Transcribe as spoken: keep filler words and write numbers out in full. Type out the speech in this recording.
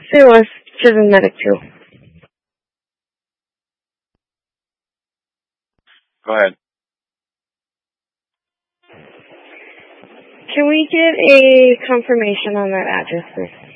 Saint Louis, Prison Medic two. Go ahead. Can we get a confirmation on that address, please?